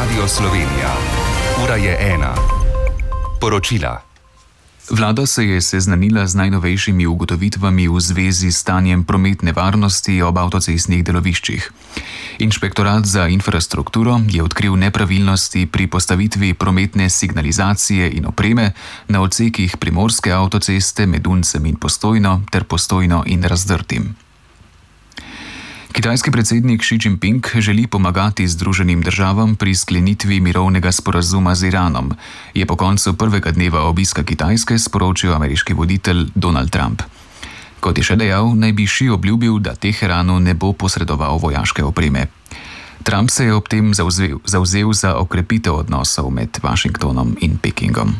Radio Slovenija. Ura je 1. Poročila. Vlada se je seznanila z najnovejšimi ugotovitvami v zvezi s stanjem prometne varnosti ob avtocestnih deloviščih. Inšpektorat za infrastrukturo je odkril nepravilnosti pri postavitvi prometne signalizacije in opreme na odsekih primorske avtoceste med Uncem in Postojno ter Postojno in Razdrtim. Kitajski predsednik Xi Jinping želi pomagati Združenim državam pri sklenitvi mirovnega sporazuma z Iranom, je po koncu prvega dneva obiska Kitajske sporočil ameriški voditelj Donald Trump. Kot je še dejal, naj bi Xi obljubil, da Teheranu ne bo posredoval vojaške opreme. Trump se je ob tem zavzel za okrepitev odnosov med Washingtonom in Pekingom.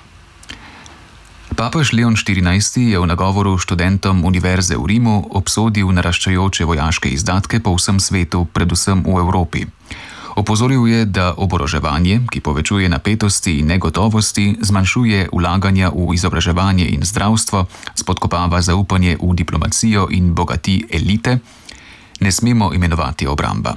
Papež Leon XIV je v nagovoru študentom Univerze v Rimu obsodil naraščajoče vojaške izdatke po vsem svetu, predvsem v Evropi. Opozoril je, da oboroževanje, ki povečuje napetosti in negotovosti, zmanjšuje vlaganja v izobraževanje in zdravstvo, spodkopava zaupanje v diplomacijo in bogati elite, ne smemo imenovati obramba.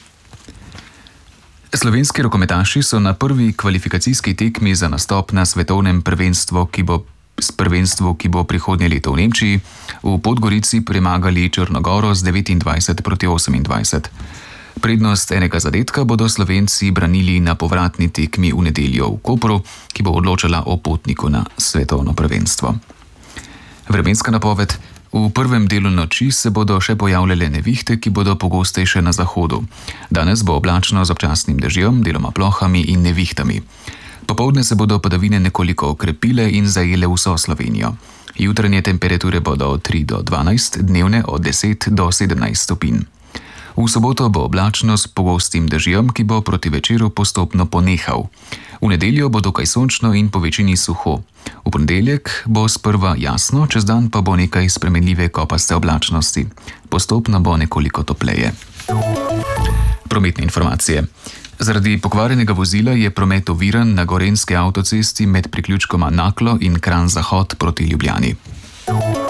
Slovenski rokometaši so na prvi kvalifikacijski tekmi za nastop na svetovnem prvenstvu, ki bo prihodnje leto v Nemčiji, v Podgorici premagali Črnogoro z 29-28. Prednost enega zadetka bodo Slovenci branili na povratni tekmi v nedeljo v Kopru, ki bo odločala o potniku na svetovno prvenstvo. Vremenska napoved. V prvem delu noči se bodo še pojavljale nevihte, ki bodo pogostejše na zahodu. Danes bo oblačno z občasnim dežjem, deloma plohami in nevihtami. Popoldne se bodo padavine nekoliko okrepile in zajele vso Slovenijo. Jutranje temperature bodo od 3 do 12, dnevne od 10 do 17 stopinj. V soboto bo oblačno s pogostim dežjem, ki bo proti večeru postopno ponehal. V nedeljo bo dokaj sončno in po večini suho. V ponedeljek bo sprva jasno, čez dan pa bo nekaj spremenljive kopaste oblačnosti. Postopno bo nekoliko topleje. Prometne informacije. Zaradi pokvarjenega vozila je promet oviran na gorenjski avtocesti med priključkoma Naklo in Kranj Zahod proti Ljubljani.